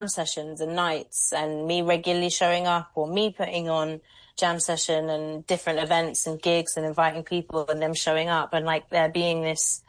sessions and nights and me regularly showing up or me putting on jam session and different events and gigs and inviting people and them showing up and like there being this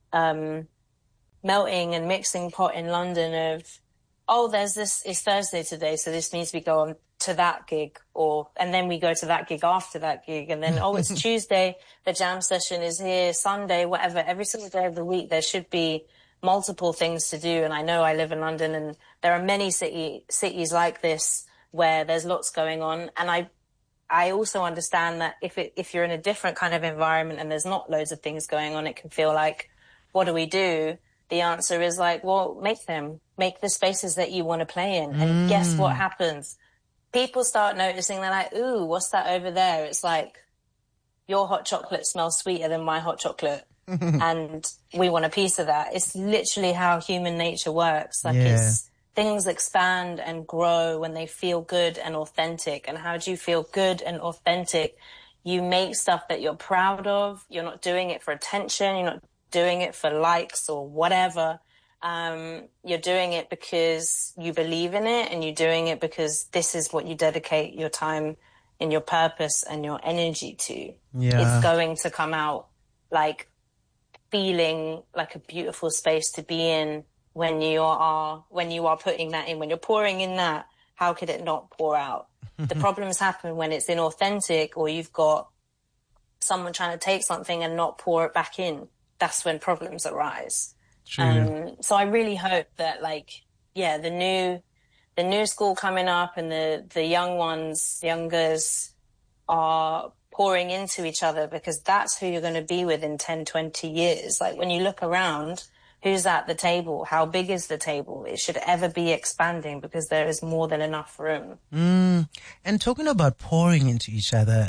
melting and mixing pot in London of, oh, it's Thursday today, so this means we go on to that gig, and then we go to that gig after that gig, and then, oh, it's Tuesday, the jam session is here, Sunday, whatever. Every single day of the week, there should be multiple things to do. And I know I live in London, and there are many cities like this where there's lots going on. And I also understand that if you're in a different kind of environment and there's not loads of things going on, it can feel like, what do we do? The answer is like, well, make the spaces that you want to play in. And guess what happens? People start noticing, they're like, ooh, what's that over there? It's like, your hot chocolate smells sweeter than my hot chocolate. And we want a piece of that. It's literally how human nature works. Like things expand and grow when they feel good and authentic. And how do you feel good and authentic? You make stuff that you're proud of. You're not doing it for attention. You're not doing it for likes or whatever. You're doing it because you believe in it, and you're doing it because this is what you dedicate your time and your purpose and your energy to. It's going to come out like feeling like a beautiful space to be in when you are putting that in, when you're pouring in that. How could it not pour out? The problems happen when it's inauthentic, or you've got someone trying to take something and not pour it back in. That's when problems arise. So I really hope that the new school coming up and the youngers are pouring into each other, because that's who you're going to be with in 10, 20 years. Like when you look around, who's at the table? How big is the table? It should ever be expanding, because there is more than enough room. And talking about pouring into each other,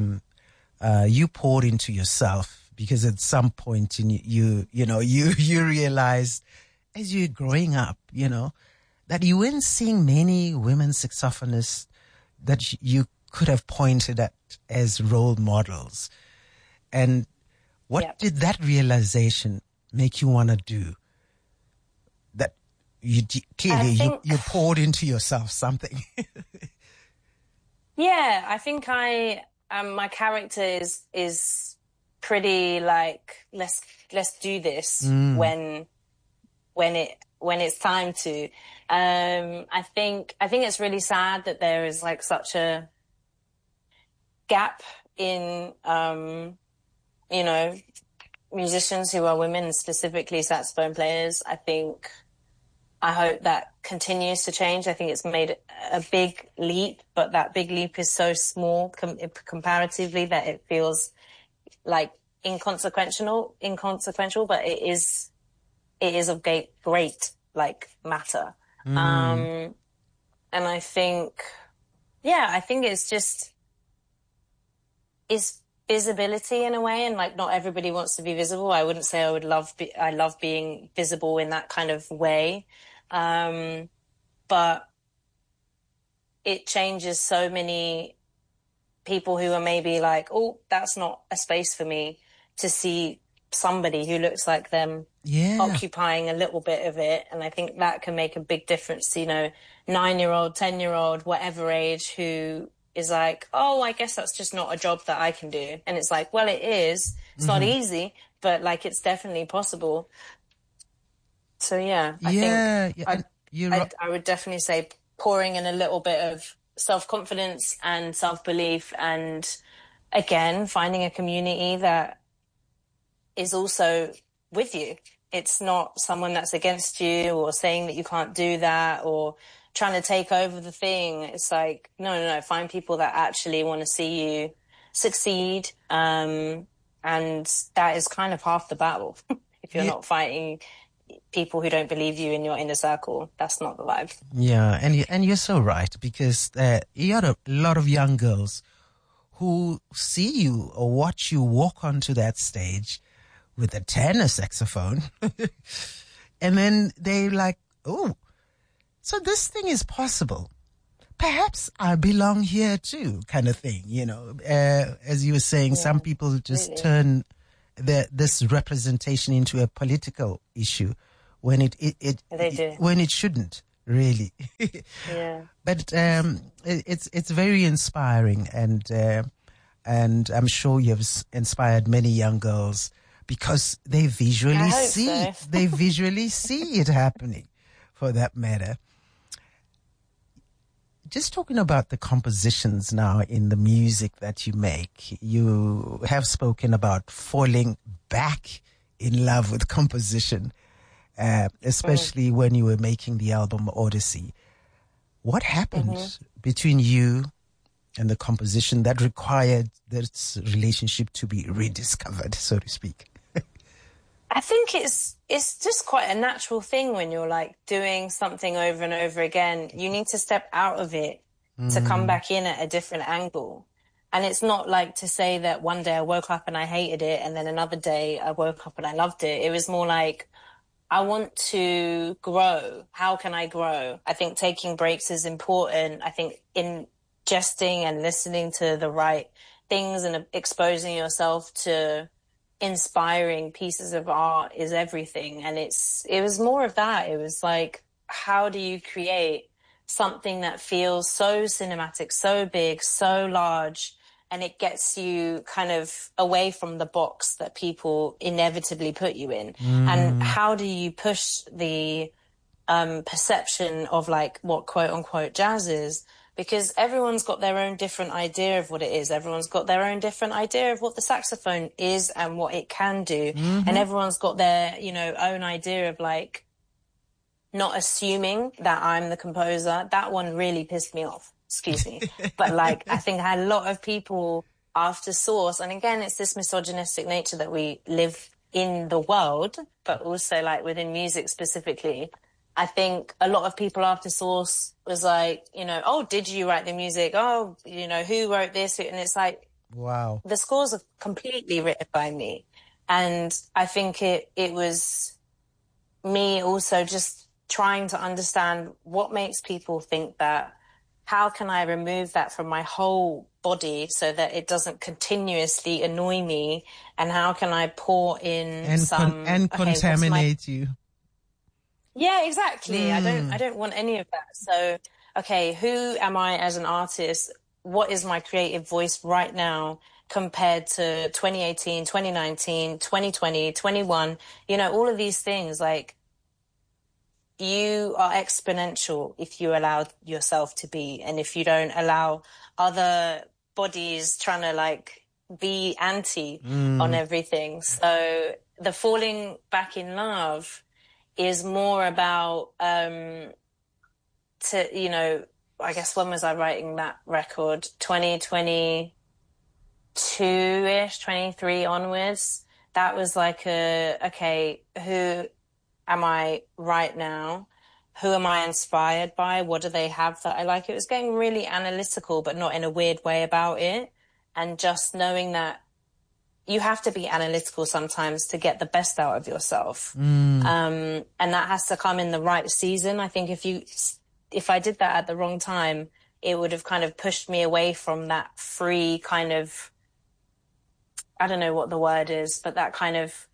you poured into yourself. Because at some point you realized as you're growing up, that you weren't seeing many women saxophonists that you could have pointed at as role models. And what did that realization make you want to do? That you poured into yourself something. I think my character is pretty like, let's do this when it's time to. I think it's really sad that there is like such a gap in musicians who are women, specifically saxophone players. I hope that continues to change. I think it's made a big leap, but that big leap is so small comparatively that it feels like inconsequential, but it is of great like matter. And I think it's visibility in a way, and like not everybody wants to be visible. I wouldn't say I love being visible in that kind of way, but it changes so many people who are maybe like, oh, that's not a space for me, to see somebody who looks like them occupying a little bit of it. And I think that can make a big difference. 9-year-old, 10-year-old, whatever age, who is like, oh, I guess that's just not a job that I can do. And it's like, well, it is. It's not easy, but like it's definitely possible. So I would definitely say pouring in a little bit of self-confidence and self-belief, and again finding a community that is also with you. It's not someone that's against you or saying that you can't do that or trying to take over the thing. It's like, no, find people that actually want to see you succeed, and that is kind of half the battle. If you're not fighting people who don't believe you in your inner circle, that's not the vibe. Yeah, and you're so right, because you got a lot of young girls who see you or watch you walk onto that stage with a tenor saxophone, and then they're like, oh, so this thing is possible. Perhaps I belong here too, kind of thing, As you were saying, some people just turn this representation into a political issue when it they do. When it shouldn't, really. Yeah. But it's very inspiring, and I'm sure you've inspired many young girls because they visually see So. they visually see it happening, for that matter. Just talking about the compositions now in the music that you make, you have spoken about falling back in love with composition, especially when you were making the album Odyssey. What happened between you and the composition that required this relationship to be rediscovered, so to speak? I think it's just quite a natural thing when you're like doing something over and over again. You need to step out of it to come back in at a different angle. And it's not like to say that one day I woke up and I hated it and then another day I woke up and I loved it. It was more like, I want to grow. How can I grow? I think taking breaks is important. I think ingesting and listening to the right things and exposing yourself to inspiring pieces of art is everything. And it was more of that. It was like, how do you create something that feels so cinematic, so big, so large, and it gets you kind of away from the box that people inevitably put you in? And how do you push the perception of like what quote unquote jazz is? Because everyone's got their own different idea of what it is. Everyone's got their own different idea of what the saxophone is and what it can do. And everyone's got their, own idea of like not assuming that I'm the composer. That one really pissed me off. Excuse me. But like, I think I had a lot of people after Source. And again, it's this misogynistic nature that we live in the world, but also like within music specifically. I think a lot of people after Source was like, oh, did you write the music? Oh, who wrote this? And it's like, wow, the scores are completely written by me. And I think it was me also just trying to understand what makes people think that. How can I remove that from my whole body so that it doesn't continuously annoy me? And how can I pour in and contaminate you? Yeah, exactly. I don't want any of that. So, okay, who am I as an artist? What is my creative voice right now compared to 2018, 2019, 2020, 21? All of these things, like, you are exponential if you allow yourself to be, and if you don't allow other bodies trying to like be anti on everything. So the falling back in love is more about, I guess, when was I writing that record? 2022-ish, 23 onwards. That was like okay, who am I right now? Who am I inspired by? What do they have that I like? It was getting really analytical, but not in a weird way about it. And just knowing that you have to be analytical sometimes to get the best out of yourself. And that has to come in the right season. I think if I did that at the wrong time, it would have kind of pushed me away from that free kind of, I don't know what the word is, but that kind of,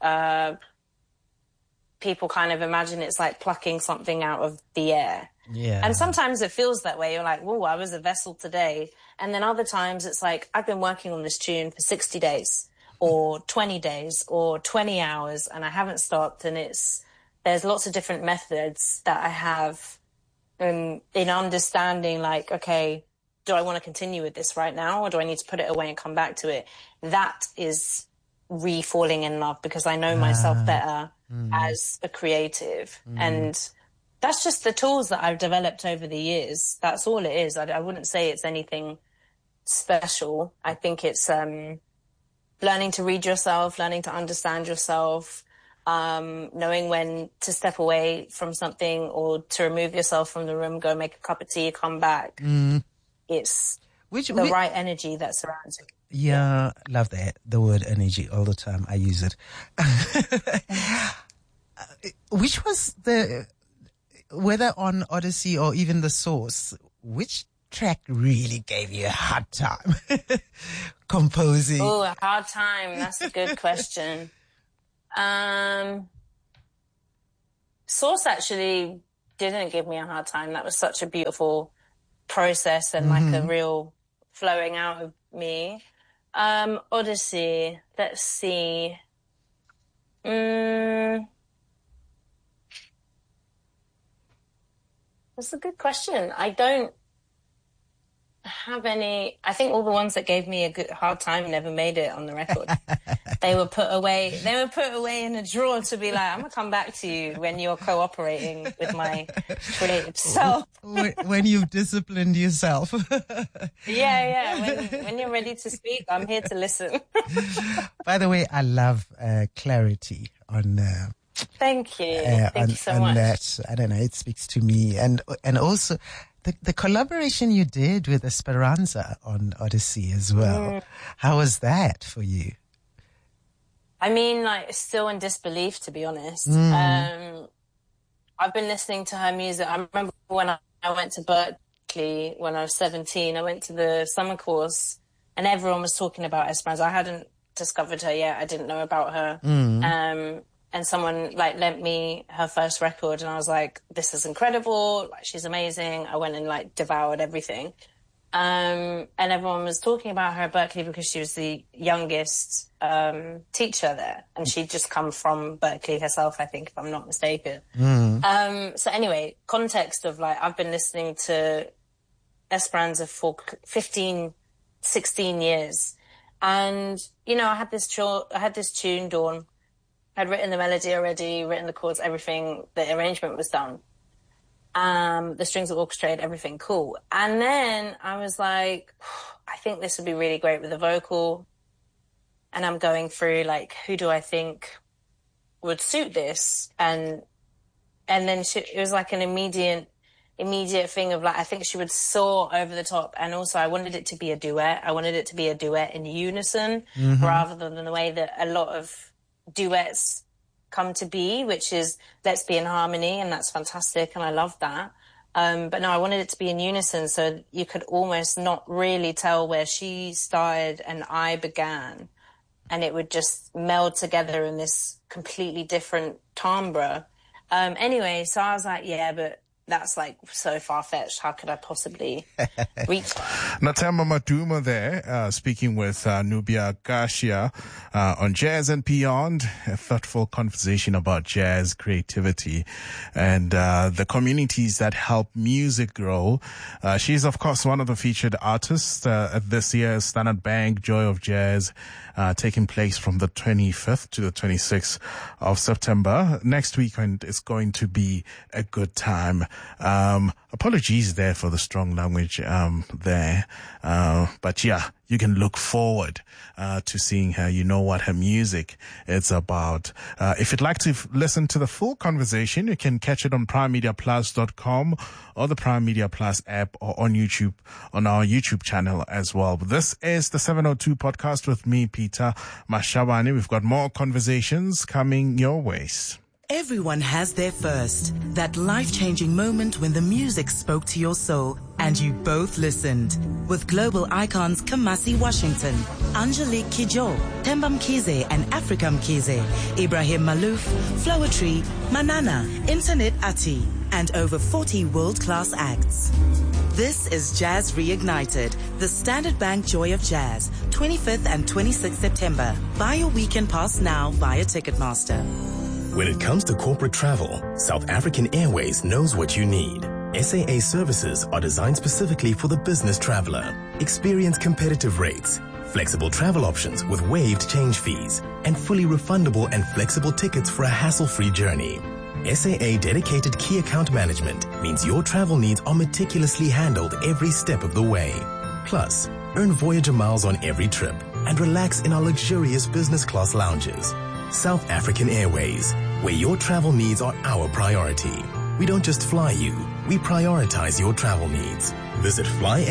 people kind of imagine it's like plucking something out of the air. Yeah. And sometimes it feels that way. You're like, whoa, I was a vessel today. And then other times it's like, I've been working on this tune for 60 days. Or 20 days or 20 hours and I haven't stopped. And there's lots of different methods that I have in understanding like, okay, do I want to continue with this right now or do I need to put it away and come back to it? That is re-falling in love because I know myself better as a creative. And that's just the tools that I've developed over the years. That's all it is. I wouldn't say it's anything special. I think it's, learning to read yourself, learning to understand yourself, knowing when to step away from something or to remove yourself from the room, go make a cup of tea, come back. It's the right energy that surrounds you. Yeah, love that. The word energy all the time. I use it. Which was whether on Odyssey or even The Source, which track really gave you a hard time composing? Oh, a hard time. That's a good question. Source actually didn't give me a hard time. That was such a beautiful process and like a real flowing out of me. Odyssey, let's see. That's a good question. I don't have any. I think all the ones that gave me a good hard time never made it on the record. They were put away in a drawer to be like, I'm gonna come back to you when you're cooperating with my creative self. When you've disciplined yourself. Yeah. When you're ready to speak, I'm here to listen. By the way, I love clarity on. Thank you. Thank you so much. That, I don't know, it speaks to me, and also the collaboration you did with Esperanza on Odyssey as well. How was that for you? I mean, like, still in disbelief, to be honest. I've been listening to her music. I remember when I went to Berkeley when I was 17, I went to the summer course and everyone was talking about Esperanza. I hadn't discovered her yet. I didn't know about her. And someone like lent me her first record and I was like, this is incredible. Like, she's amazing. I went and like devoured everything. And everyone was talking about her at Berkeley because she was the youngest teacher there. And she'd just come from Berkeley herself, I think, if I'm not mistaken. So anyway, context of like, I've been listening to Esperanza for 15, 16 years. And, you know, I had this tune, Dawn. I'd written the melody already, written the chords, everything. The arrangement was done. The strings were orchestrated, everything cool. And then I was like, I think this would be really great with a vocal. And I'm going through like, who do I think would suit this? And then it was like an immediate thing of like, I think she would soar over the top. And also I wanted it to be a duet. I wanted it to be a duet in unison rather than the way that a lot of duets come to be, which is let's be in harmony, and that's fantastic and I love that. But no, I wanted it to be in unison so you could almost not really tell where she started and I began, and it would just meld together in this completely different timbre. Anyway, so I was like, yeah, but that's like so far-fetched. How could I possibly reach that? Nathemba Maduma there, speaking with Nubia Garcia on Jazz and Beyond, a thoughtful conversation about jazz creativity and the communities that help music grow. She's, of course, one of the featured artists at this year's Standard Bank Joy of Jazz, taking place from the 25th to the 26th of September. Next weekend is going to be a good time. Apologies there for the strong language there. But yeah, you can look forward to seeing her. You know what her music is about. If you'd like to listen to the full conversation, you can catch it on primemediaplus.com or the Prime Media Plus app or on YouTube, on our YouTube channel as well. But this is the 702 podcast with me, Peter Mashabane. We've got more conversations coming your ways. Everyone has their first, that life-changing moment when the music spoke to your soul and you both listened. With global icons Kamasi Washington, Angelique Kidjo, Themba Mkhize and Africa Mkhize, Ibrahim Malouf, Floetry, Manana, Internet Ati, and over 40 world-class acts. This is Jazz Reignited, the Standard Bank Joy of Jazz, 25th and 26th September. Buy your weekend pass now via Ticketmaster. When it comes to corporate travel, South African Airways knows what you need. SAA services are designed specifically for the business traveler. Experience competitive rates, flexible travel options with waived change fees, and fully refundable and flexible tickets for a hassle-free journey. SAA dedicated key account management means your travel needs are meticulously handled every step of the way. Plus, earn Voyager miles on every trip and relax in our luxurious business class lounges. South African Airways, where your travel needs are our priority. We don't just fly you, we prioritize your travel needs. Visit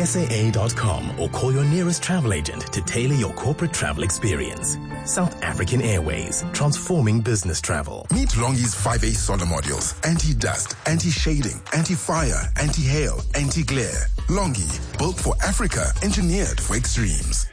flysaa.com or call your nearest travel agent to tailor your corporate travel experience. South African Airways, transforming business travel. Meet Longi's 5A solar modules. Anti-dust, anti-shading, anti-fire, anti-hail, anti-glare. Longi, built for Africa, engineered for extremes.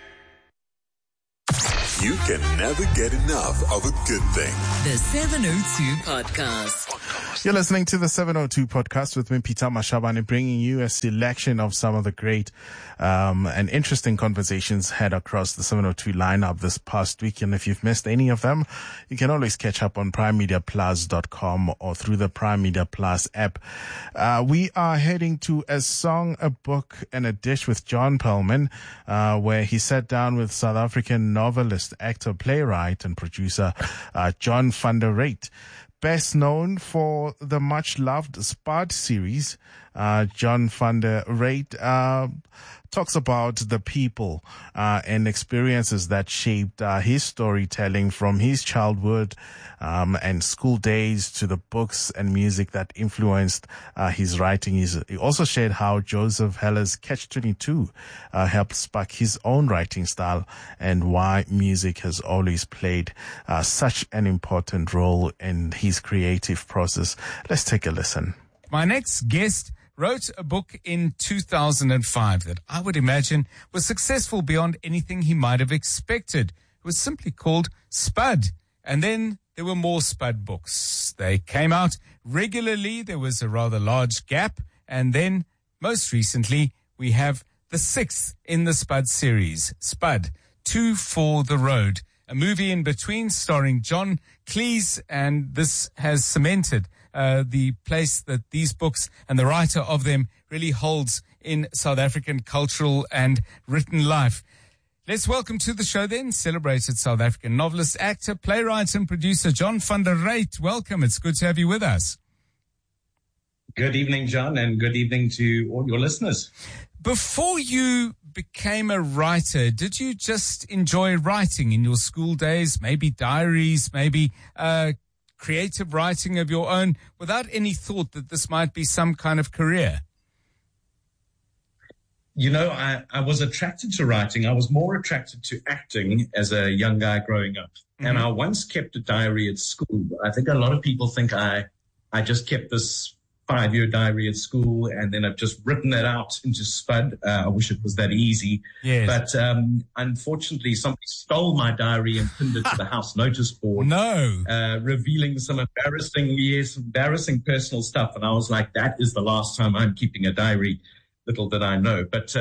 You can never get enough of a good thing. The 702 Podcast. You're listening to the 702 podcast with me, Peter Mashabane, bringing you a selection of some of the great and interesting conversations had across the 702 lineup this past week. And if you've missed any of them, you can always catch up on primemediaplus.com or through the Prime Media Plus app. We are heading to a song, a book, and a dish with John Perlman, where he sat down with South African novelist, actor, playwright, and producer John van der Reet. Best known for the much-loved Spud series, John van der Reet talks about the people and experiences that shaped his storytelling from his childhood and school days to the books and music that influenced his writing. He also shared how Joseph Heller's Catch-22 helped spark his own writing style and why music has always played such an important role in his creative process. Let's take a listen. My next guest wrote a book in 2005 that I would imagine was successful beyond anything he might have expected. It was simply called Spud. And then there were more Spud books. They came out regularly. There was a rather large gap. And then, most recently, we have the sixth in the Spud series, Spud, Two for the Road, a movie in between starring John Cleese, and this has cemented the place that these books and the writer of them really holds in South African cultural and written life. Let's welcome to the show then celebrated South African novelist, actor, playwright and producer John van der Reet. Welcome. It's good to have you with us. Good evening, John, and good evening to all your listeners. Before you became a writer, did you just enjoy writing in your school days, maybe diaries, maybe creative writing of your own, without any thought that this might be some kind of career? You know, I was attracted to writing. I was more attracted to acting as a young guy growing up. Mm-hmm. And I once kept a diary at school. I think a lot of people think I just kept this 5-year diary at school and then I've just written that out into Spud. I wish it was that easy. Yes. But unfortunately, somebody stole my diary and pinned it to the house notice board. No. Revealing some embarrassing personal stuff. And I was like, that is the last time I'm keeping a diary. Little did I know. But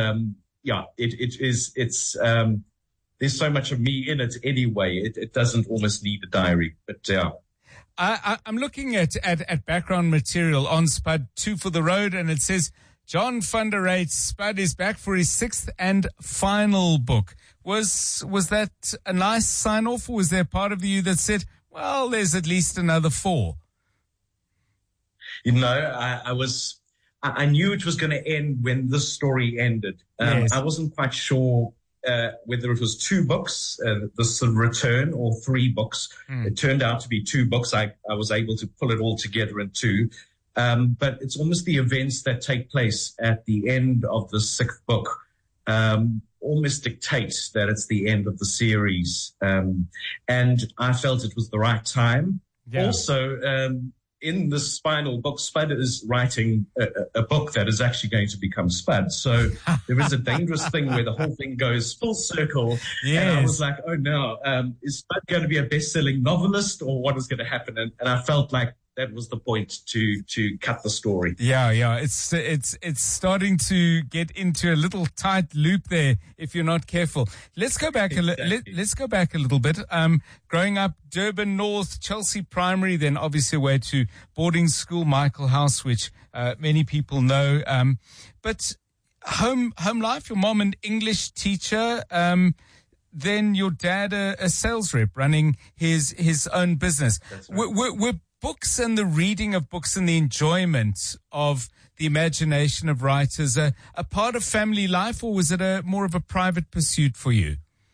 it's there's so much of me in it anyway. It doesn't almost need a diary. But yeah. I'm looking at background material on Spud, Two for the Road, and it says, John van der Reet, Spud is back for his sixth and final book. Was that a nice sign-off, or was there part of you that said, well, there's at least another 4? You know, I knew it was going to end when this story ended. Yes. I wasn't quite sure whether it was 2 books, this return, or 3 books. It turned out to be 2 books. I was able to pull it all together in 2. But it's almost the events that take place at the end of the 6th book almost dictate that it's the end of the series. And I felt it was the right time. Yeah. Also, in this final book, Spud is writing a book that is actually going to become Spud. So there is a dangerous thing where the whole thing goes full circle. Yes. And I was like, oh no, is Spud going to be a best-selling novelist, or what is going to happen? And I felt like that was the point to cut the story. Yeah. It's starting to get into a little tight loop there if you're not careful. Let's go back let's go back a little bit. Growing up, Durban North, Chelsea Primary, then obviously away to boarding school, Michael House, which many people know. But home life, your mom an English teacher, then your dad a sales rep running his own business. That's right. We're books and the reading of books and the enjoyment of the imagination of writers a part of family life, or was it more of a private pursuit for you?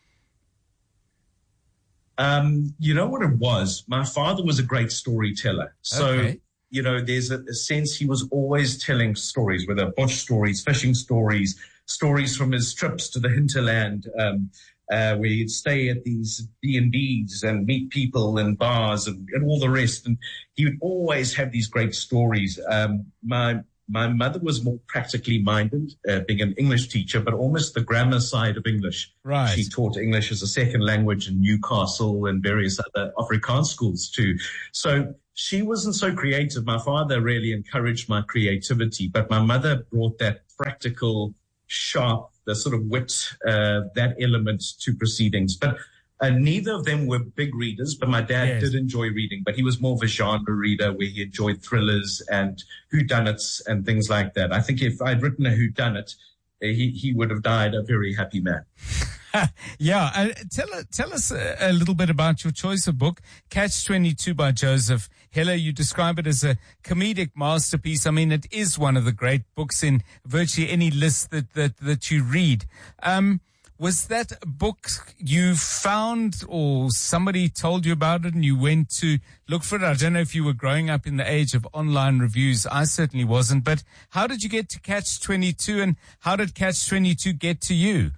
You know what it was? My father was a great storyteller. So, okay. You know, there's a sense he was always telling stories, whether bush stories, fishing stories from his trips to the hinterland, where he'd stay at these B&Bs and meet people in bars and all the rest. And he would always have these great stories. My mother was more practically minded, being an English teacher, but almost the grammar side of English. Right. She taught English as a second language in Newcastle and various other Afrikaans schools too. So she wasn't so creative. My father really encouraged my creativity, but my mother brought that practical, sharp, the sort of wit, that element to proceedings. But neither of them were big readers, but my dad did enjoy reading, but he was more of a genre reader where he enjoyed thrillers and whodunits and things like that. I think if I'd written a whodunit, he would have died a very happy man. Yeah. Tell us a little bit about your choice of book, Catch-22 by Joseph Heller. You describe it as a comedic masterpiece. I mean, it is one of the great books in virtually any list that you read. Was that a book you found or somebody told you about it and you went to look for it? I don't know if you were growing up in the age of online reviews. I certainly wasn't. But how did you get to Catch-22 and how did Catch-22 get to you?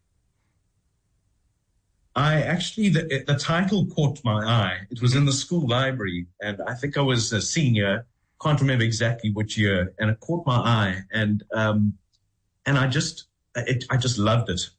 The title caught my eye. It was in the school library, and I think I was a senior. Can't remember exactly which year, and it caught my eye, and I just loved it.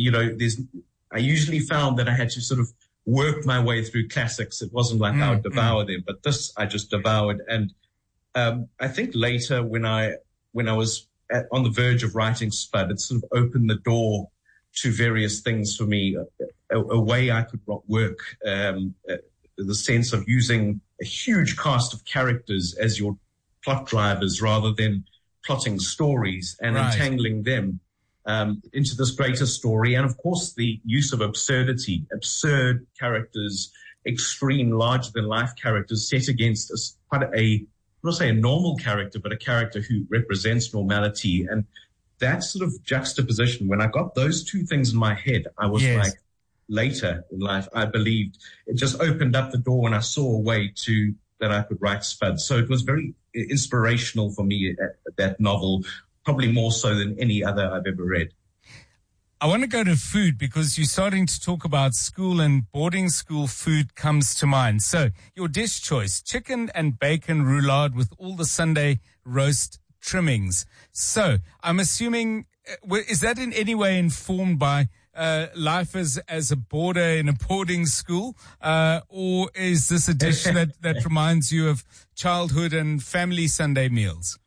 I usually found that I had to sort of work my way through classics. It wasn't like I would devour them, but this I just devoured. And I think later, when I was on the verge of writing Spud, it sort of opened the door to various things for me, a way I could work, the sense of using a huge cast of characters as your plot drivers rather than plotting stories and entangling them into this greater story. And of course, the use of absurdity, absurd characters, extreme, larger-than-life characters set against quite I don't say a normal character, but a character who represents normality. And that sort of juxtaposition, when I got those two things in my head, I was like, later in life, I believed it just opened up the door when I saw a way that I could write Spud. So it was very inspirational for me, that novel, probably more so than any other I've ever read. I want to go to food because you're starting to talk about school and boarding school food comes to mind. So your dish choice, chicken and bacon roulade with all the Sunday roast trimmings. So I'm assuming, is that in any way informed by life as a boarder in a boarding school, or is this a dish that reminds you of childhood and family Sunday meals?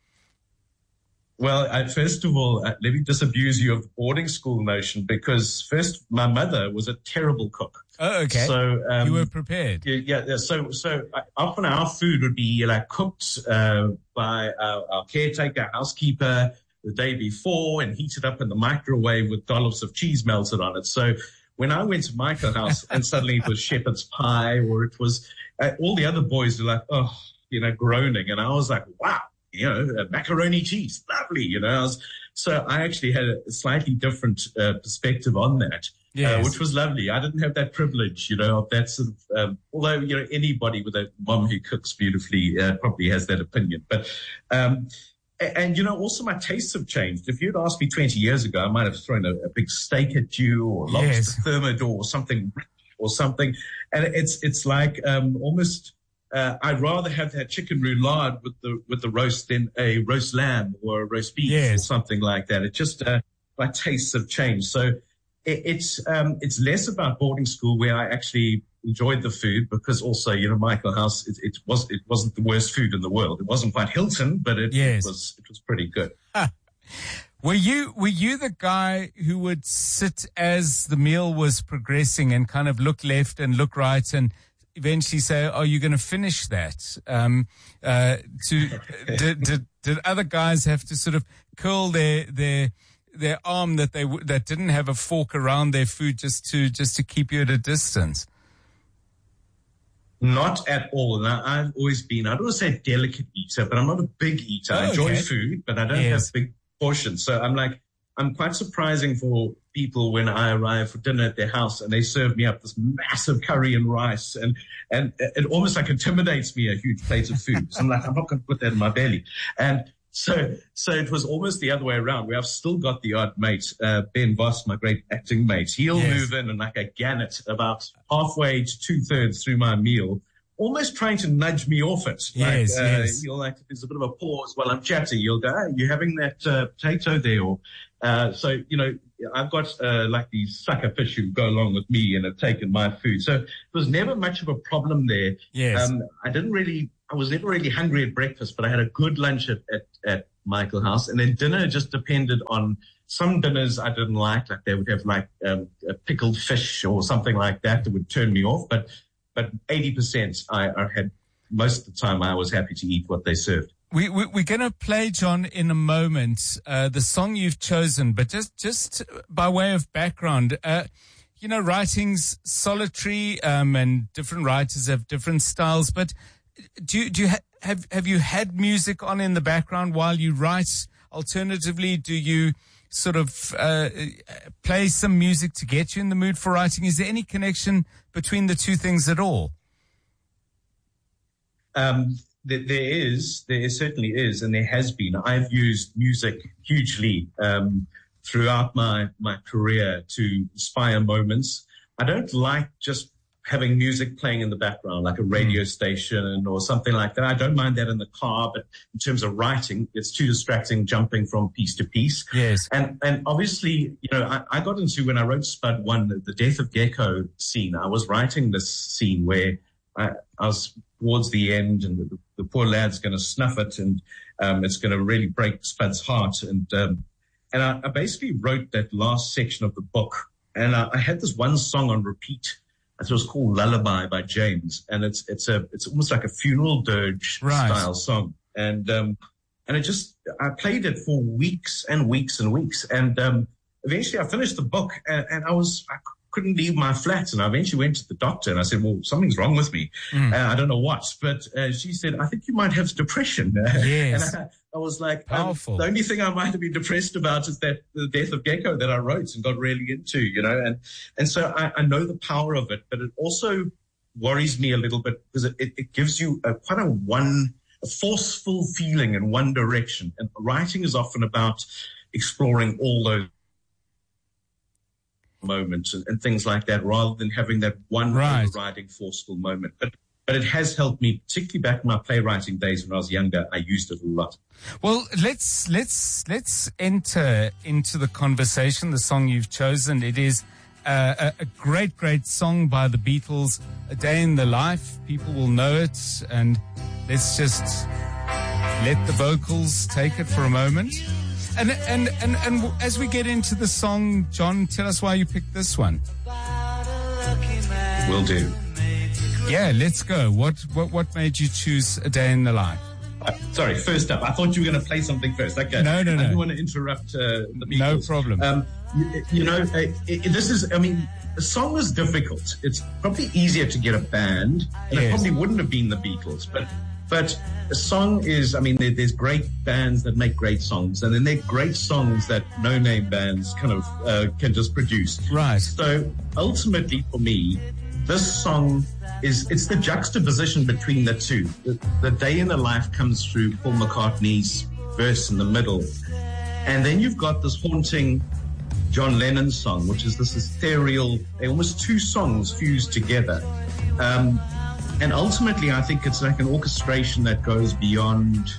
Well, first of all, let me disabuse you of the boarding school notion, because first, my mother was a terrible cook. Oh, okay. So you were prepared. Yeah. So often our food would be cooked by our caretaker, housekeeper, the day before, and heated up in the microwave with dollops of cheese melted on it. So when I went to Michael House and suddenly it was shepherd's pie, or it was all the other boys were like, groaning, and I was like, wow. Macaroni cheese, lovely, So I actually had a slightly different perspective on that, which was lovely. I didn't have that privilege, of that sort of, although, anybody with a mom who cooks beautifully probably has that opinion. But, also my tastes have changed. If you'd asked me 20 years ago, I might have thrown a big steak at you, or lobster thermidor, or something rich or something. And it's like almost... I'd rather have that chicken roulade with the roast than a roast lamb or a roast beef or something like that. It just my tastes have changed. So it's less about boarding school, where I actually enjoyed the food, because also Michael House it wasn't the worst food in the world. It wasn't quite Hilton, but it was pretty good. Were you the guy who would sit as the meal was progressing and kind of look left and look right and eventually say, "Are you going to finish that?" Did other guys have to sort of curl their arm that didn't have a fork around their food just to keep you at a distance? Not at all. Now, I've always been, I don't want to say a delicate eater, but I'm not a big eater. I enjoy food, but I don't have big portions. So I'm quite surprising for people when I arrive for dinner at their house and they serve me up this massive curry and rice, and it almost like intimidates me, a huge plate of food. So I'm like, I'm not going to put that in my belly. And so it was almost the other way around, where I've still got the odd mate, Ben Voss, my great acting mate. He'll move in and like a gannet about halfway to 2/3 through my meal, almost trying to nudge me off it. You'll like, there's a bit of a pause while I'm chatting. You'll go, "Hey, you having that potato there?" Or, I've got like these sucker fish who go along with me and have taken my food. So it was never much of a problem there. Yes. I was never really hungry at breakfast, but I had a good lunch at Michael House. And then dinner just depended on some dinners I didn't like they would have like a pickled fish or something like that would turn me off. But 80% I had, most of the time I was happy to eat what they served. We're going to play, John, in a moment, the song you've chosen, but just by way of background, writing's solitary, and different writers have different styles, but have you had music on in the background while you write? Alternatively, do you sort of, play some music to get you in the mood for writing? Is there any connection between the two things at all? There certainly is, and there has been. I've used music hugely throughout my career to inspire moments. I don't like just having music playing in the background, like a radio station or something like that. I don't mind that in the car, but in terms of writing, it's too distracting jumping from piece to piece. Yes. And obviously, I got into, when I wrote Spud 1, the Death of Gecko scene, I was writing this scene where I was towards the end, and the poor lad's going to snuff it, and it's going to really break Spud's heart. And I basically wrote that last section of the book, and I had this one song on repeat. It was called Lullaby by James, and it's almost like a funeral dirge style song. And I played it for weeks and weeks and weeks, and eventually I finished the book, and I couldn't leave my flat, and I eventually went to the doctor, and I said, well, something's wrong with me. I don't know what, but she said, I think you might have depression. Yes. And I was like, powerful. The only thing I might have been depressed about is that the Death of Gecko that I wrote and got really into, and so I know the power of it, but it also worries me a little bit because it gives you quite a forceful feeling in one direction, and writing is often about exploring all those moments and things like that, rather than having that one overriding forceful moment. But it has helped me, particularly back in my playwriting days when I was younger. I used it a lot. Well, let's enter into the conversation. The song you've chosen, it is a great song by the Beatles, A Day in the Life. People will know it, and let's just let the vocals take it for a moment. And as we get into the song, John, tell us why you picked this one. Will do. Yeah, let's go. What made you choose A Day in the Life? Sorry, first up, I thought you were going to play something first. Okay. No. I didn't want to interrupt the Beatles. No problem. A song is difficult. It's probably easier to get a band, and it probably wouldn't have been the Beatles, but a song is, there's great bands that make great songs, and then there are great songs that no-name bands kind of can just produce. Right. So ultimately for me, this song it's the juxtaposition between the two. The Day in the Life comes through Paul McCartney's verse in the middle, and then you've got this haunting John Lennon song, which is this ethereal, almost two songs fused together. And ultimately, I think it's like an orchestration that goes beyond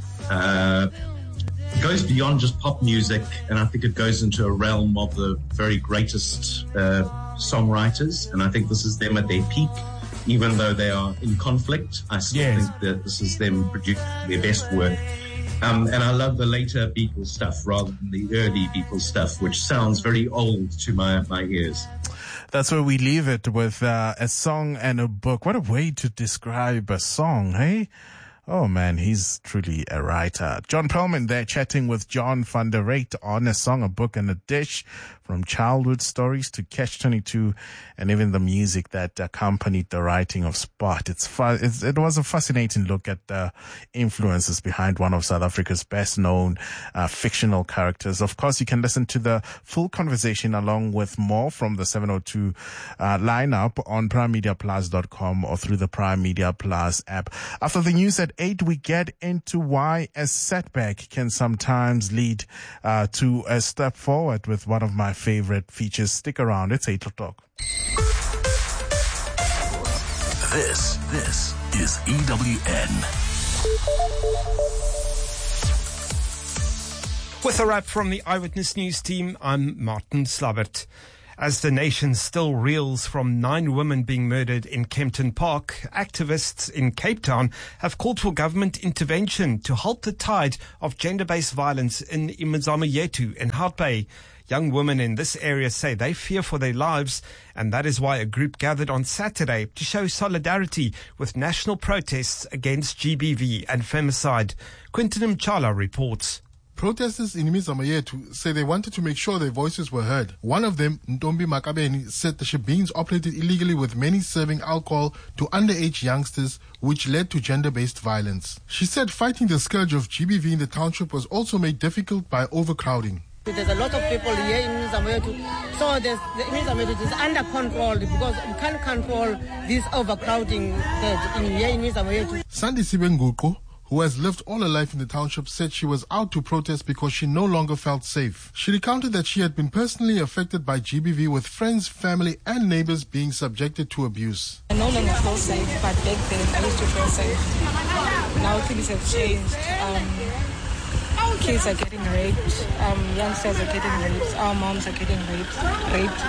just pop music, and I think it goes into a realm of the very greatest songwriters. And I think this is them at their peak, even though they are in conflict. I still think that this is them producing their best work. And I love the later Beatles stuff rather than the early Beatles stuff, which sounds very old to my ears. That's where we leave it, with a song and a book. What a way to describe a song, hey? Oh man, he's truly a writer. John Perlman there chatting with John van der Reet on A Song, a Book and a Dish, from childhood stories to Catch-22 and even the music that accompanied the writing of Spud. It was a fascinating look at the influences behind one of South Africa's best known fictional characters. Of course, you can listen to the full conversation along with more from the 702 lineup on primemediaplus.com or through the Prime Media Plus app. After the news at 8, we get into why a setback can sometimes lead to a step forward with one of my favorite features. Stick around. It's 8 o'clock. This is EWN. With a wrap from the Eyewitness News team, I'm Martin Slabbert. As the nation still reels from 9 women being murdered in Kempton Park, activists in Cape Town have called for government intervention to halt the tide of gender-based violence in Imizamo Yethu in Hout Bay. Young women in this area say they fear for their lives, and that is why a group gathered on Saturday to show solidarity with national protests against GBV and femicide. Quinton Mchala reports. Protesters in Imizamo Yethu say they wanted to make sure their voices were heard. One of them, Ntombi Makabeni, said the shebeens operated illegally with many serving alcohol to underage youngsters, which led to gender-based violence. She said fighting the scourge of GBV in the township was also made difficult by overcrowding. There's a lot of people here in Imizamo Yethu, so the Imizamo Yethu is under control because we can't control this overcrowding here in Imizamo Yethu. Sandi Sibenguko, who has lived all her life in the township, said she was out to protest because she no longer felt safe. She recounted that she had been personally affected by GBV, with friends, family and neighbors being subjected to abuse. I no longer feel safe, but back then I used to feel safe. Now things have changed. Kids are getting raped, youngsters are getting raped, our moms are getting raped,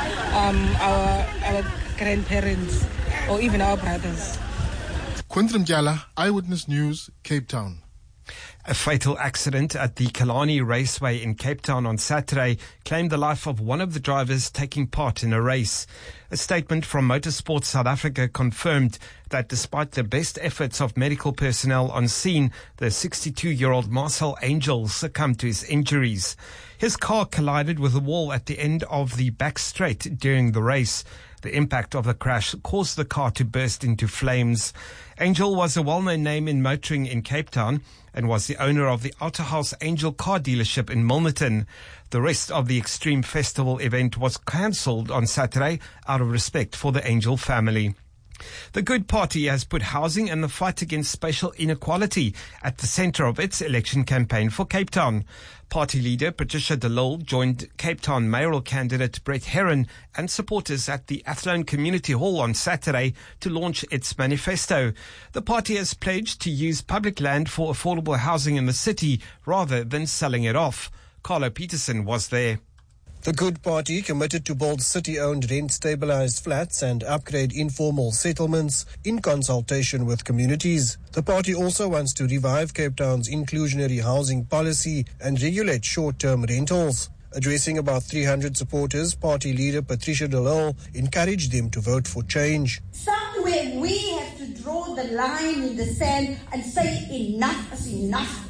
our grandparents or even our brothers. Quinton Mjala, Eyewitness News, Cape Town. A fatal accident at the Killarney Raceway in Cape Town on Saturday claimed the life of one of the drivers taking part in a race. A statement from Motorsport South Africa confirmed that despite the best efforts of medical personnel on scene, the 62-year-old Marcel Angel succumbed to his injuries. His car collided with a wall at the end of the back straight during the race. The impact of the crash caused the car to burst into flames. Angel was a well-known name in motoring in Cape Town and was the owner of the Outer House Angel car dealership in Milnerton. The rest of the Extreme Festival event was cancelled on Saturday out of respect for the Angel family. The Good Party has put housing and the fight against spatial inequality at the centre of its election campaign for Cape Town. Party leader Patricia de Lille joined Cape Town mayoral candidate Brett Herron and supporters at the Athlone Community Hall on Saturday to launch its manifesto. The party has pledged to use public land for affordable housing in the city rather than selling it off. Carlo Peterson was there. The Good Party committed to build city-owned rent-stabilized flats and upgrade informal settlements in consultation with communities. The party also wants to revive Cape Town's inclusionary housing policy and regulate short-term rentals. Addressing about 300 supporters, party leader Patricia de Lille encouraged them to vote for change. Somewhere we have to draw the line in the sand and say enough is enough.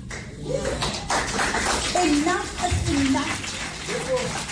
Enough is enough.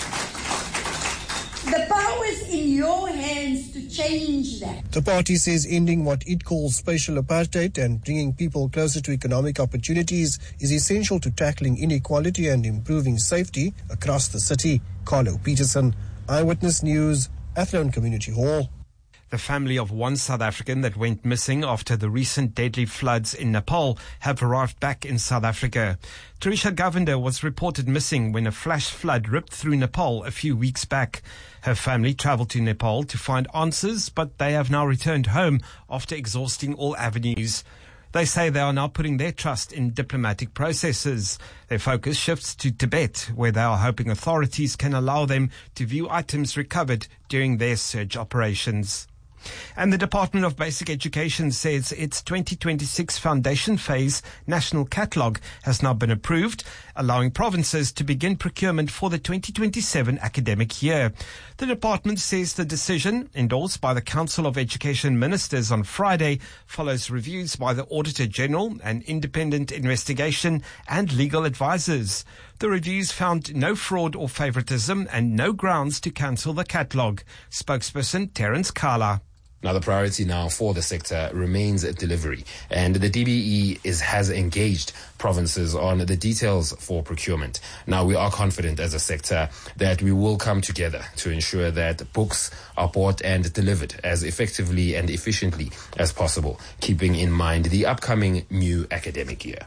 The power is in your hands to change that. The party says ending what it calls spatial apartheid and bringing people closer to economic opportunities is essential to tackling inequality and improving safety across the city. Carlo Peterson, Eyewitness News, Athlone Community Hall. The family of one South African that went missing after the recent deadly floods in Nepal have arrived back in South Africa. Trisha Govender was reported missing when a flash flood ripped through Nepal a few weeks back. Her family travelled to Nepal to find answers, but they have now returned home after exhausting all avenues. They say they are now putting their trust in diplomatic processes. Their focus shifts to Tibet, where they are hoping authorities can allow them to view items recovered during their search operations. And the Department of Basic Education says its 2026 foundation phase national catalogue has now been approved, allowing provinces to begin procurement for the 2027 academic year. The department says the decision, endorsed by the Council of Education Ministers on Friday, follows reviews by the Auditor General, an independent investigation, and legal advisors. The reviews found no fraud or favoritism and no grounds to cancel the catalogue. Spokesperson Terence Kala. Now, the priority now for the sector remains delivery, and the DBE has engaged provinces on the details for procurement. Now, we are confident as a sector that we will come together to ensure that books are bought and delivered as effectively and efficiently as possible, keeping in mind the upcoming new academic year.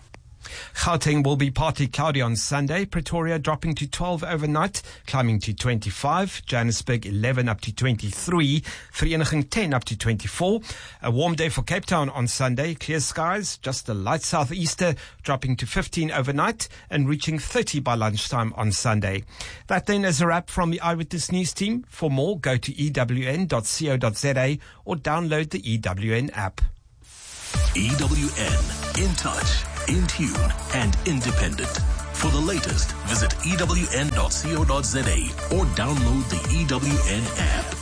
Gauteng will be partly cloudy on Sunday. Pretoria dropping to 12 overnight, climbing to 25. Johannesburg 11 up to 23. Vereeniging 10 up to 24. A warm day for Cape Town on Sunday. Clear skies, just a light southeaster, dropping to 15 overnight and reaching 30 by lunchtime on Sunday. That then is a wrap from the Eyewitness News team. For more, go to ewn.co.za or download the EWN app. EWN, in touch, in tune, and independent. For the latest, visit ewn.co.za or download the EWN app.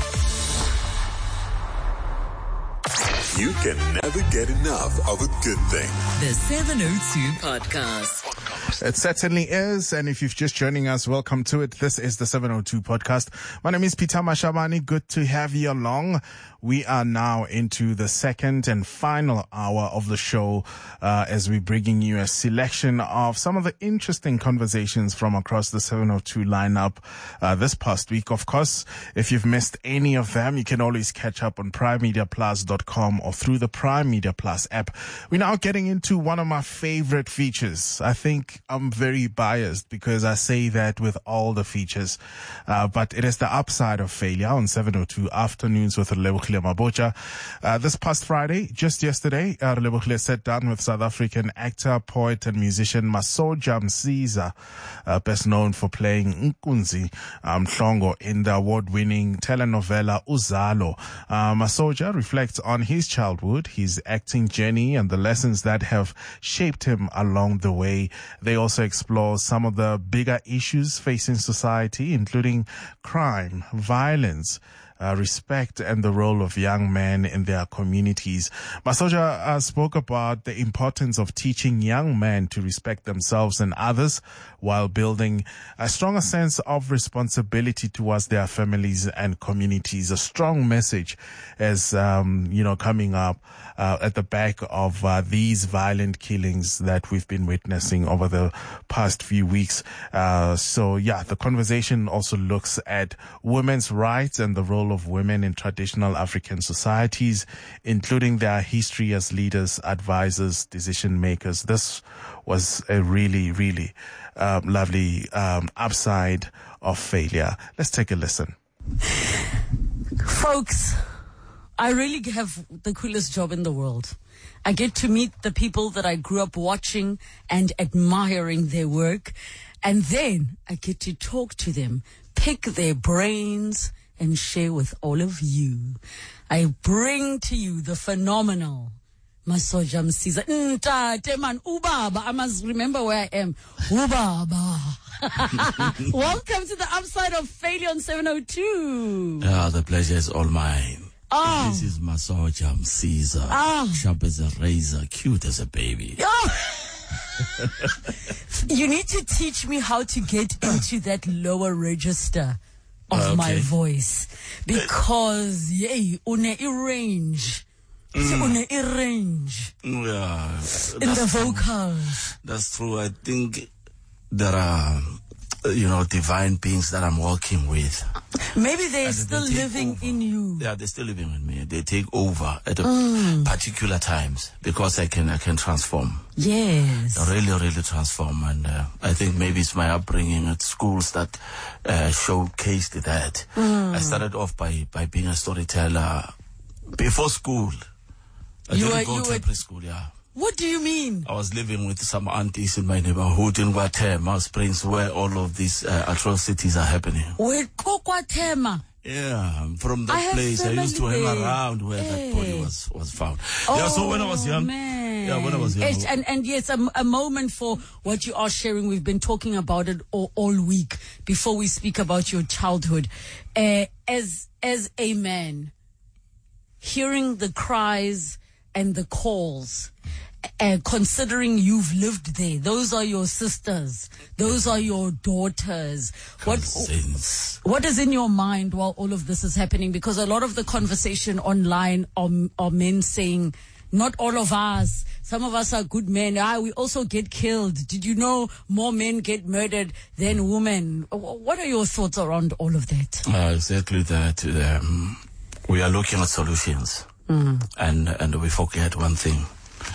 You can never get enough of a good thing. The 702 Podcast. It certainly is. And if you're just joining us, welcome to it. This is the 702 Podcast. My name is Peter Mashabani. Good to have you along. We are now into the second and final hour of the show as we're bringing you a selection of some of the interesting conversations from across the 702 lineup this past week. Of course, if you've missed any of them, you can always catch up on primemediaplus.com or through the Prime Media Plus app. We're now getting into one of my favorite features. I think I'm very biased because I say that with all the features, but it is the upside of failure on 702 Afternoons with Relebohile Mabotja. This past Friday, just yesterday, Relebohile sat down with South African actor, poet and musician Masoja Msiza, best known for playing Nkunzi Mhlongo in the award-winning telenovela Uzalo. Masoja reflects on his childhood, his acting journey, and the lessons that have shaped him along the way. They also explore some of the bigger issues facing society, including crime, violence, respect, and the role of young men in their communities. Masoja spoke about the importance of teaching young men to respect themselves and others while building a stronger sense of responsibility towards their families and communities. A strong message as, coming up at the back of these violent killings that we've been witnessing over the past few weeks. The conversation also looks at women's rights and the role of women in traditional African societies, including their history as leaders, advisors, decision makers. This was a really, really lovely upside of failure. Let's take a listen. Folks, I really have the coolest job in the world. I get to meet the people that I grew up watching and admiring their work. And then I get to talk to them, pick their brains, and share with all of you. I bring to you the phenomenal Masoja Msiza. Ntate man, ubaba. I must remember where I am. Ubaba. Welcome to the upside of failure on 702. The pleasure is all mine. Oh. This is Masoja Msiza. Oh. Sharp as a razor, cute as a baby. Oh. You need to teach me how to get into that lower register of my voice, because une range. Une range. Yeah. In the vocals. That's true. I think there are divine beings that I'm working with. Maybe they're still living in you. Yeah, they're still living in me. They take over at particular times because I can transform. Yes. Really, really transform. And I think maybe it's my upbringing at schools that showcased that. I started off by being a storyteller before school. I didn't go to preschool, yeah. What do you mean? I was living with some aunties in my neighborhood in Guatemala Springs, where all of these atrocities are happening. Where Guatemala? Yeah, from that place I used to hang around where that body was found. So when I was young. Man. Yeah, when I was young. And yes, a moment for what you are sharing. We've been talking about it all week before we speak about your childhood. As a man, hearing the cries and the calls, considering you've lived there, those are your sisters, those are your daughters. What is in your mind while all of this is happening? Because a lot of the conversation online are men saying, not all of us, some of us are good men. We also get killed. Did you know more men get murdered than women? What are your thoughts around all of that? Exactly that. We are looking at solutions, and we forget one thing.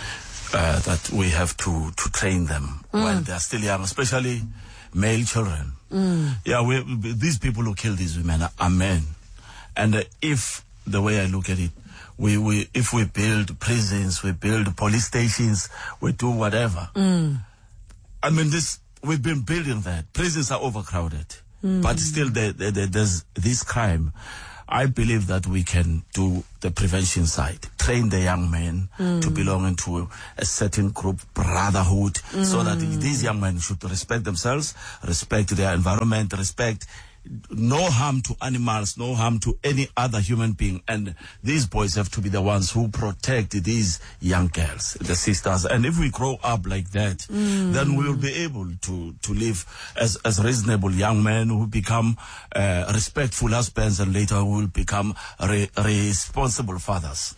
that we have to train them while they are still young, especially male children. Yeah, these people who kill these women are men. And if, the way I look at it, if we build prisons, we build police stations, we do whatever. I mean, we've been building that. Prisons are overcrowded, but still there's this crime. I believe that we can do the prevention side, train the young men to belong into a certain group, brotherhood, so that these young men should respect themselves, respect their environment, respect no harm to animals, no harm to any other human being. And these boys have to be the ones who protect these young girls, the sisters. And if we grow up like that, then we will be able to live as reasonable young men who become respectful husbands, and later will become responsible fathers.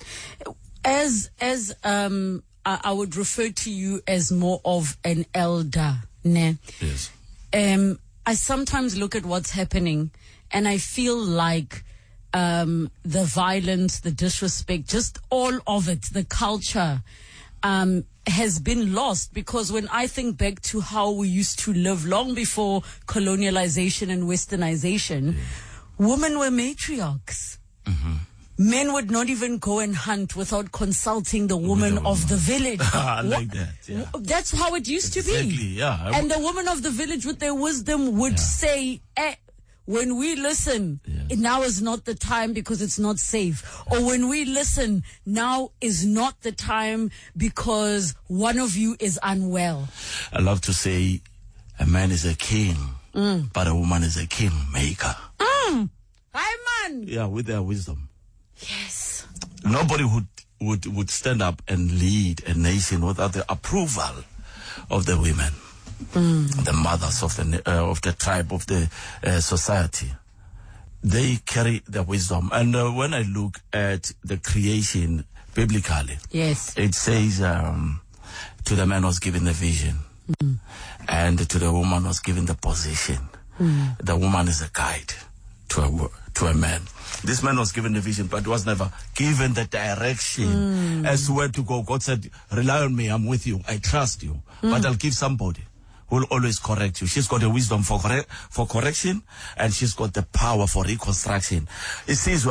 I would refer to you as more of an elder, ne? Yes. I sometimes look at what's happening and I feel like the violence, the disrespect, just all of it, the culture has been lost. Because when I think back to how we used to live long before colonialization and westernization, women were matriarchs. Men would not even go and hunt without consulting the woman of the village. I like that. Yeah. That's how it used to be. Exactly, yeah. And the woman of the village with their wisdom would say, when we listen, now is not the time because it's not safe. Or when we listen, now is not the time because one of you is unwell. I love to say a man is a king, but a woman is a king maker. Hi, man. Yeah, with their wisdom. Yes. Nobody would stand up and lead a nation without the approval of the women, the mothers of the tribe, of the society. They carry the wisdom. And when I look at the creation biblically, yes, it says to the man was given the vision, and to the woman was given the position. The woman is a guide to a man. This man was given the vision, but was never given the direction as to where to go. God said, rely on me, I'm with you, I trust you, but I'll give somebody who will always correct you. She's got the wisdom for correction, and she's got the power for reconstruction. It says,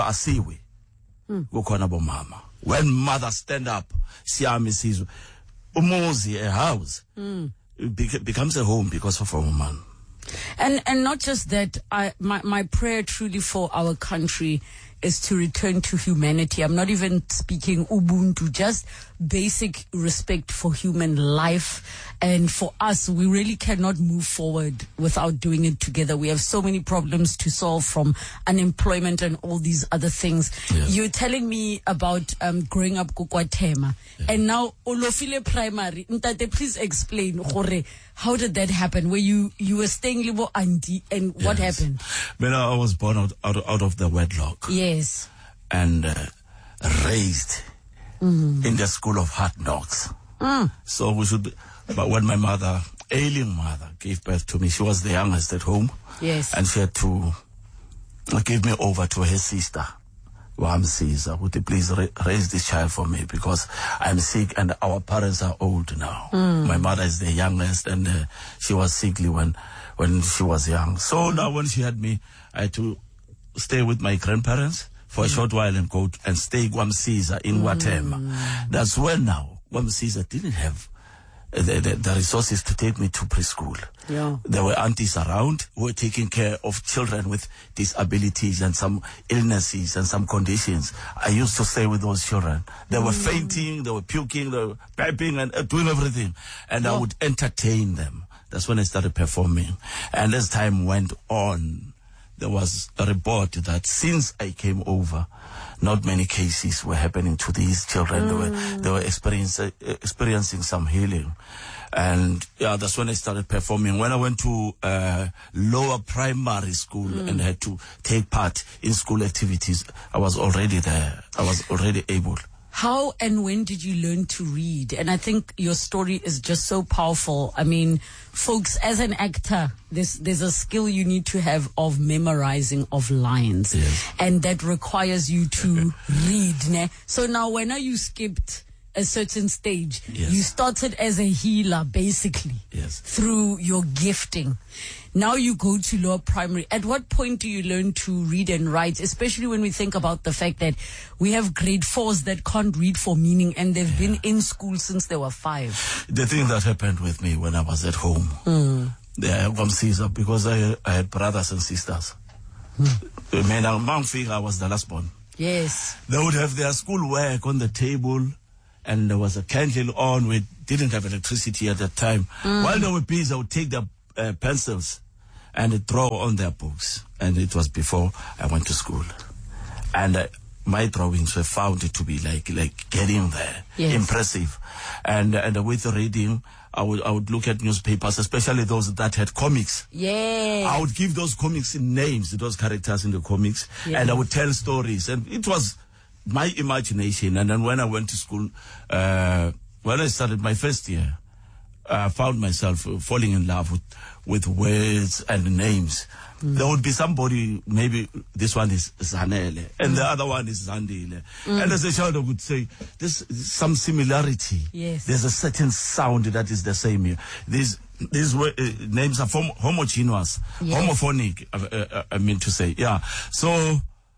when mothers stand up, Siami says, umuzi, a house, it becomes a home because of a woman. And not just that, my prayer truly for our country is to return to humanity. I'm not even speaking Ubuntu, just basic respect for human life. And for us, we really cannot move forward without doing it together. We have so many problems to solve, from unemployment and all these other things. Yeah. You're telling me about growing up KwaThema, and now Olofile Primary. Ntate, please explain, how did that happen? Where you were staying Libo Auntie, and what happened? When I was born out of the wedlock. Yes. And raised in the school of hard knocks. So but when my mother, ailing mother, gave birth to me, she was the youngest at home. Yes. And she had to give me over to her sister, Wam Caesar. Would you please raise this child for me, because I'm sick and our parents are old now. My mother is the youngest, and she was sickly when she was young. So now when she had me, I had to stay with my grandparents for a short while and go and stay Wam Caesar in KwaThema. That's when now Wam Caesar didn't have the resources to take me to preschool. Yeah. There were aunties around who were taking care of children with disabilities and some illnesses and some conditions. I used to stay with those children. They were fainting, they were puking, they were piping and doing everything. And I would entertain them. That's when I started performing. And as time went on, there was a report that since I came over, not many cases were happening to these children. They were experiencing some healing. And that's when I started performing. When I went to lower primary school and had to take part in school activities, I was already there. I was already able. How and when did you learn to read? And I think your story is just so powerful. I mean, folks, as an actor, there's a skill you need to have of memorizing of lines. Yes. And that requires you to read. Ne? So now when you skipped a certain stage. Yes. You started as a healer, basically, through your gifting. Now you go to lower primary. At what point do you learn to read and write, especially when we think about the fact that we have grade 4s that can't read for meaning and they've been in school since they were 5? The thing that happened with me when I was at home, from Caesar, because I had brothers and sisters. When I was the last born. Yes. They would have their schoolwork on the table, and there was a candle on. We didn't have electricity at that time. While they were busy, I would take their pencils and draw on their books. And it was before I went to school. And my drawings were found to be like getting there, impressive. And with the reading, I would look at newspapers, especially those that had comics. Yeah. I would give those comics names, those characters in the comics, and I would tell stories. And it was my imagination. And then when I went to school, when I started my first year, I found myself falling in love with words and names. There would be somebody, maybe this one is Zanele, and the other one is Zandile. And as a child, I would say, there's some similarity. Yes. There's a certain sound that is the same here. These names are homogeneous, homophonic, I mean to say. Yeah. So,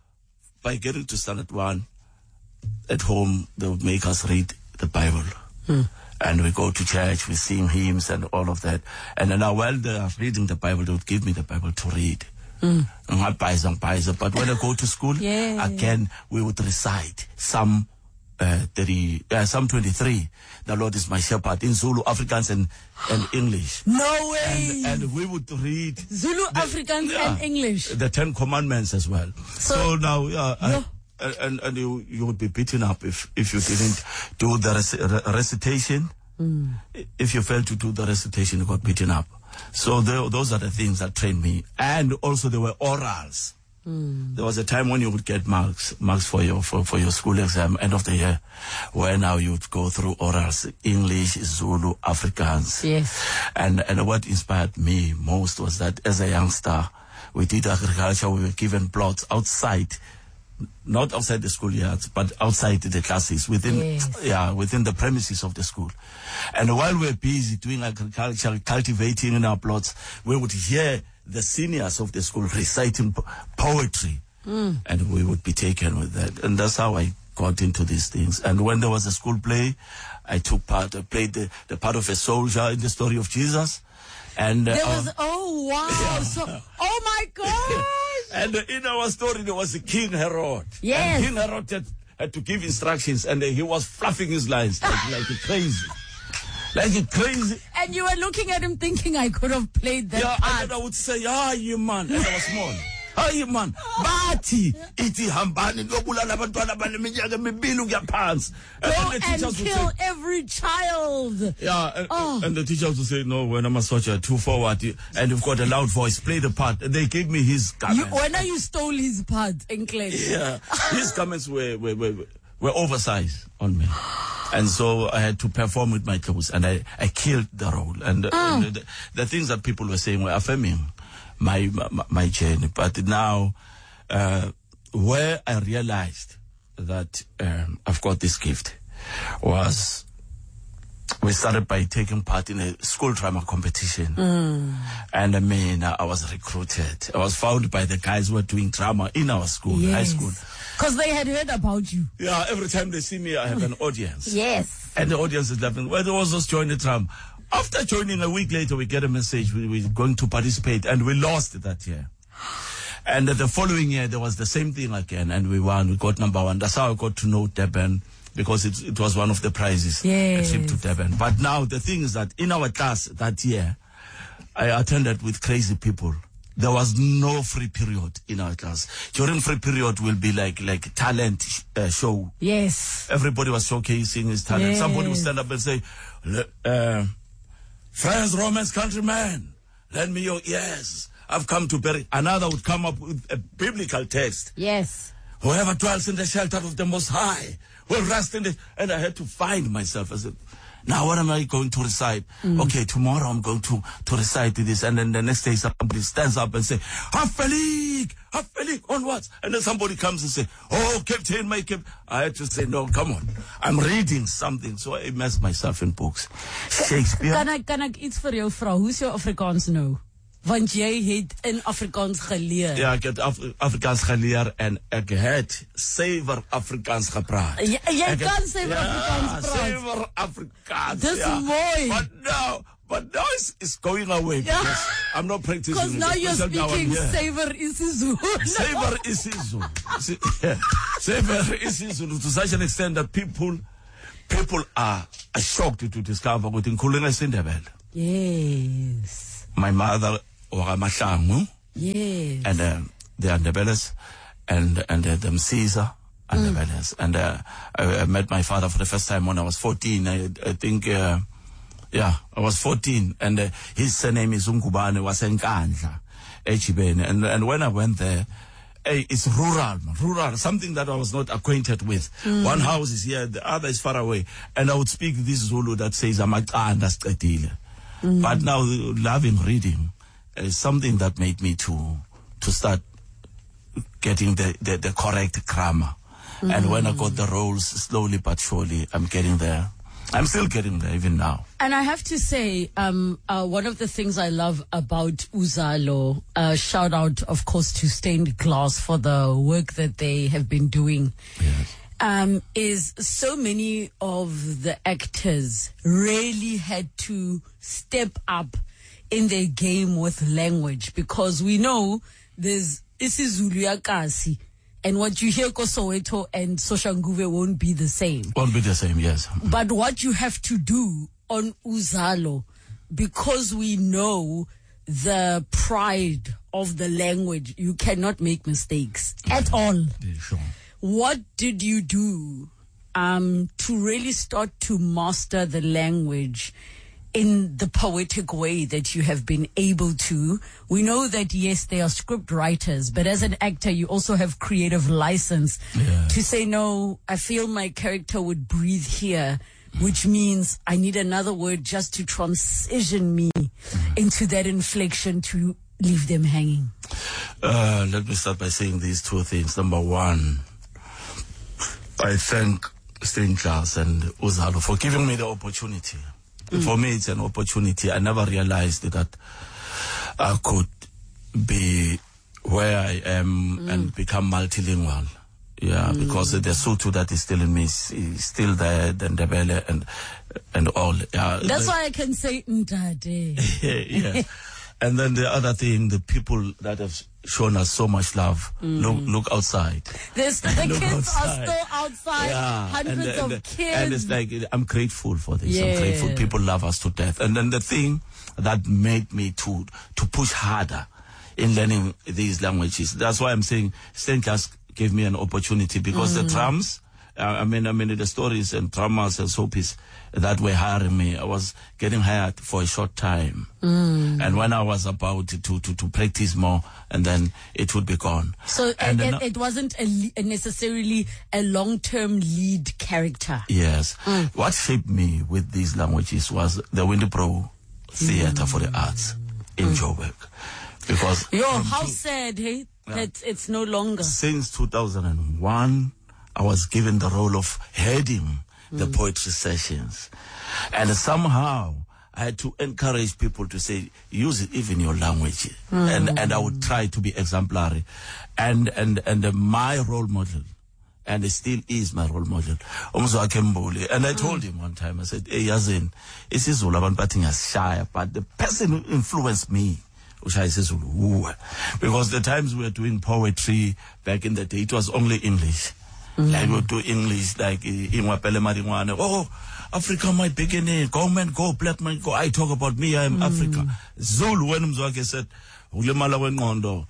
by getting to standard 1, at home, they would make us read the Bible. And we go to church, we sing hymns and all of that. And then now while they are reading the Bible, they would give me the Bible to read. But when I go to school, again, we would recite Psalm 23. The Lord is my shepherd in Zulu, Afrikaans and English. No way! And we would read Zulu, Afrikaans and English. The 10 Commandments as well. So now, and you would be beaten up if you didn't do the recitation. If you failed to do the recitation, you got beaten up. So those are the things that trained me. And also there were orals. There was a time when you would get marks for your school exam, end of the year, where now you would go through orals, English, Zulu, Afrikaans. Yes. And what inspired me most was that as a youngster, we did agriculture, we were given plots outside, not outside the schoolyards, but outside the classes, within the premises of the school. And while we were busy doing agriculture, cultivating in our plots, we would hear the seniors of the school reciting poetry. And we would be taken with that. And that's how I got into these things. And when there was a school play, I took part. I played the part of a soldier in the story of Jesus. And there was, oh wow! Yeah. So, oh my gosh! And in our story, there was a King Herod. Yes. And King Herod had to give instructions, and he was fluffing his lines like crazy. Like crazy. And you were looking at him thinking, I could have played that part. And then I would say, you man. And I was small. Hayi man, bathi ithi hambani lobulala abantwana abaneminyaka emibili kuya phansi. And kill every child. Yeah, and the teachers would say, no, when I'm a soldier, too forward, and you've got a loud voice, play the part. And they gave me his comments. When you stole his part in class. Yeah, his comments were oversized on me. And so I had to perform with my clothes, and I killed the role. And the things that people were saying were affirming my journey. But now, where I realized that I've got this gift was we started by taking part in a school drama competition. And I was recruited. I was found by the guys who were doing drama in our school, high school. Because they had heard about you. Yeah, every time they see me, I have an audience. Yes. And the audience is laughing. Well, they also join the drama. After joining, a week later, we get a message. We're going to participate, and we lost that year. And the following year, there was the same thing again, and we won. We got number 1. That's how I got to know Durban, because it was one of the prizes. Yes. A trip to Durban. But now, the thing is that in our class that year, I attended with crazy people. There was no free period in our class. During free period will be like talent show. Yes. Everybody was showcasing his talent. Yes. Somebody would stand up and say, friends, Romans, countrymen, lend me your ears. I've come to bury. Another would come up with a biblical text. Yes. Whoever dwells in the shelter of the Most High will rest in the... And I had to find myself. I said, Now what am I going to recite? Okay, tomorrow I'm going to recite this. And then the next day somebody stands up and say, half a league onwards. And then somebody comes and say, oh, Captain, my Captain. I had to say, no, come on. I'm reading something. So I immerse myself in books. Shakespeare. Kan ek iets vir jou vra? Hoe's jou Afrikaans nou? Want jy het in Afrikaans geleer. Ja, ek het Afrikaans geleer en ek het suiwer Afrikaans gepraat. Jy kan suiwer Afrikaans praat. Suiwer Afrikaans. Dis mooi. But now it's going away because I'm not practicing. Because now you're speaking suiwer isiZulu. Suiwer isiZulu. Suiwer isiZulu to such an extent that people are shocked to discover ukuthi ngikhuluma isiNdebele. Yes. My mother Mahlangu, yes, and the Andebeles, and the Msiza Andebeles, and I met my father for the first time when I was 14. I think, I was 14, and his surname is Ungubane Wasenkandla, Echibene, and when I went there, it's rural, something that I was not acquainted with. One house is here, the other is far away, and I would speak this Zulu that says Amakanda Stretile. But now loving reading is something that made me to start getting the correct grammar. And when I got the roles, slowly but surely, I'm getting there. I'm still getting there even now. And I have to say, one of the things I love about Uzalo, shout out, of course, to Stained Glass for the work that they have been doing. Yes. Is so many of the actors really had to step up in their game with language, because we know there's isiZulu yakasi, and what you hear ko Soweto and Soshanguve won't be the same. Won't be the same, yes. But what you have to do on Uzalo, because we know the pride of the language, you cannot make mistakes at all. Yeah, sure. What did you do to really start to master the language in the poetic way that you have been able to? We know that, yes, they are script writers, but as an actor, you also have creative license to say, no, I feel my character would breathe here, which means I need another word just to transition me into that inflection to leave them hanging. Let me start by saying these two things. Number one, I thank Stained Glass and Uzalo for giving me the opportunity. For me, it's an opportunity. I never realized that I could be where I am and become multilingual. Yeah, because the Sotho that is still in me is still there, the Ndebele and all. Yeah, that's why I can say Ndade. Yeah. And then the other thing, the people that have shown us so much love, look outside. The kids are still outside, hundreds of kids. And it's like, I'm grateful for this. I'm grateful. People love us to death. And then the thing that made me to push harder in learning these languages, that's why I'm saying Stained Glass gave me an opportunity, because the drums, I mean, the stories and drummers and soapies that were hiring me, I was getting hired for a short time. And when I was about to practice more, and then it would be gone. So it wasn't necessarily a long-term lead character. Yes. What shaped me with these languages was the Windbro Theatre for the Arts in Joburg. Because how sad, hey, that it's no longer. Since 2001, I was given the role of heading the poetry sessions. And somehow I had to encourage people to say, use it even your language. And I would try to be exemplary. And my role model, and it still is my role model, Umzwa Kembole. And I told him one time, I said, hey, Yazin, it's Zulu, but the person who influenced me, because the times we were doing poetry back in the day, it was only English. Like we would do English, like Ingwapele Maringwane. Oh, Africa, my beginning. Go man, go, black man, go. I talk about me, I am Africa. Zulu, when Mzwake said, Ulimala Wengondo,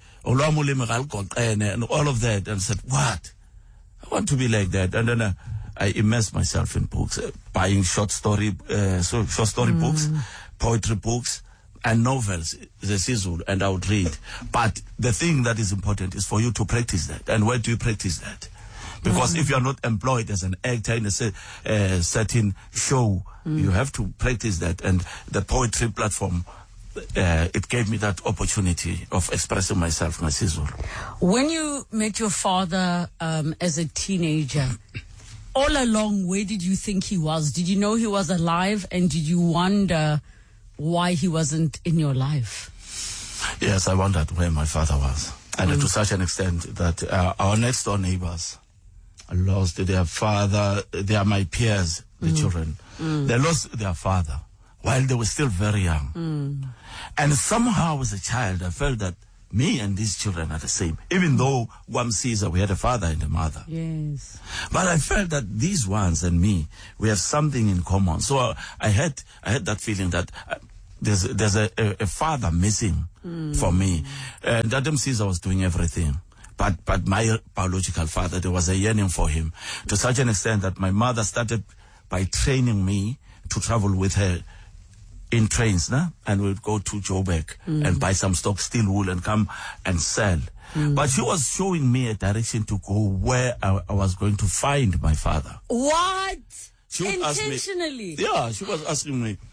and all of that, and said, what? I want to be like that. And then I immersed myself in books, buying short story books, poetry books, and novels, the Sizulu, and I would read. But the thing that is important is for you to practice that. And where do you practice that? Because if you are not employed as an actor in a certain show, you have to practice that. And the poetry platform, it gave me that opportunity of expressing myself, my Sizulu. When you met your father as a teenager, all along, where did you think he was? Did you know he was alive, and did you wonder why he wasn't in your life? Yes, I wondered where my father was. And to such an extent that our next door neighbors lost their father. They are my peers, the children. They lost their father while they were still very young. And somehow as a child, I felt that me and these children are the same. Even though Guam Caesar, we had a father and a mother. Yes. But I felt that these ones and me, we have something in common. So I had that feeling that there's a father missing for me. And Adam Caesar was doing everything. But my biological father, there was a yearning for him, to such an extent that my mother started by training me to travel with her in trains, and we'd go to Joburg and buy some stock, steel wool, and come and sell. But she was showing me a direction to go where I was going to find my father. What? She would intentionally? Ask me, yeah, she was asking me,